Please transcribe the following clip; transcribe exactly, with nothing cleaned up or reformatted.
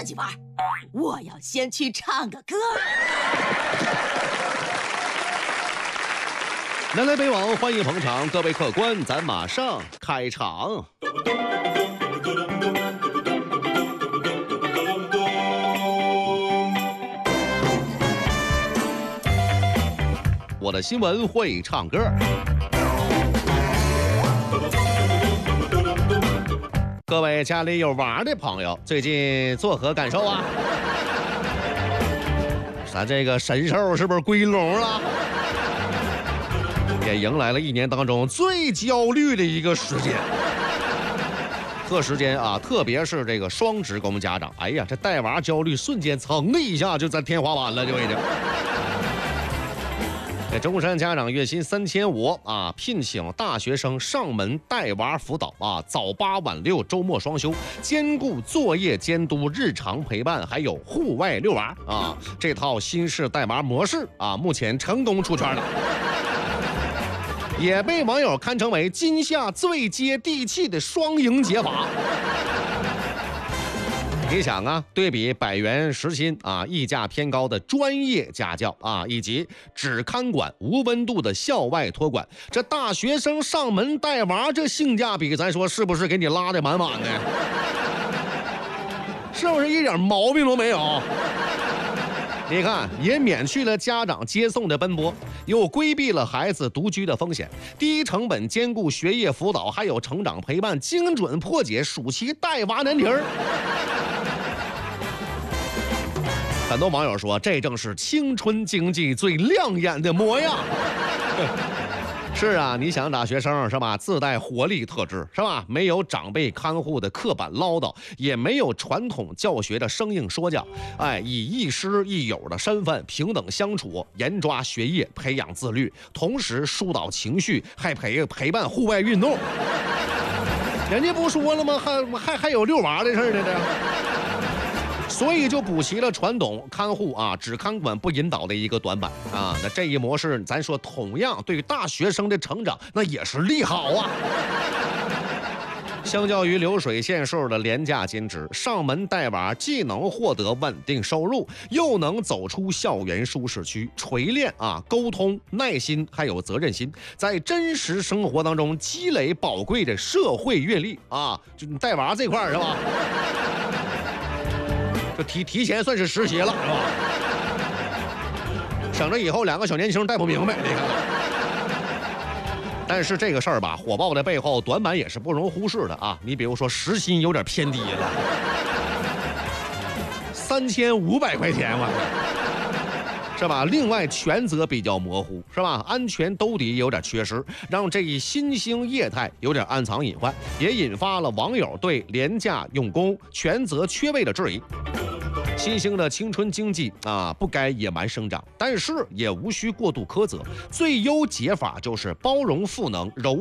自己玩，我要先去唱个歌。 南来北往，欢迎捧场，各位客官，咱马上开场。我的新闻会唱歌。各位家里有娃的朋友，最近作何感受啊？咱这个神兽是不是归笼了？也迎来了一年当中最焦虑的一个时间。这时间啊，特别是这个双职工家长，哎呀，这带娃焦虑瞬间蹭的一下就在天花板了，就已经。这中山家长月薪三千五啊，聘请大学生上门带娃辅导啊，早八晚六，周末双休，兼顾作业监督、日常陪伴，还有户外遛娃啊。这套新式带娃模式啊，目前成功出圈了，也被网友堪称为今夏最接地气的双赢解法。你想啊，对比百元时薪啊，溢价偏高的专业家教啊，以及只看管无温度的校外托管，这大学生上门带娃，这性价比，咱说是不是给你拉得满满的？是不是一点毛病都没有？你看，也免去了家长接送的奔波，又规避了孩子独居的风险，低成本兼顾学业辅导，还有成长陪伴，精准破解暑期带娃难题儿。很多网友说，这正是青春经济最亮眼的模样。是啊，你想大学生是吧，自带活力特质是吧，没有长辈看护的刻板唠叨，也没有传统教学的生硬说教，哎，以亦师亦友的身份平等相处，严抓学业，培养自律，同时疏导情绪，还陪陪伴户外运动。人家不说了吗？还还还有遛娃的事呢，这。所以就补齐了传统看护啊只看管不引导的一个短板啊。那这一模式咱说同样对于大学生的成长那也是利好啊。相较于流水线数的廉价兼职，上门带娃既能获得稳定收入，又能走出校园舒适区，锤炼啊沟通、耐心还有责任心，在真实生活当中积累宝贵的社会阅历啊。就你带娃这块是吧？就提提前算是实习了，是吧？省着以后两个小年轻带不明白，你看看。但是这个事儿吧，火爆的背后短板也是不容忽视的啊！你比如说时薪有点偏低了，三千五百块钱嘛，是吧？另外权责比较模糊，是吧？安全兜底有点缺失，让这一新兴业态有点暗藏隐患，也引发了网友对廉价用工、权责缺位的质疑。新兴的青春经济啊，不该野蛮生长，但是也无需过度苛责。最优解法就是包容赋能、柔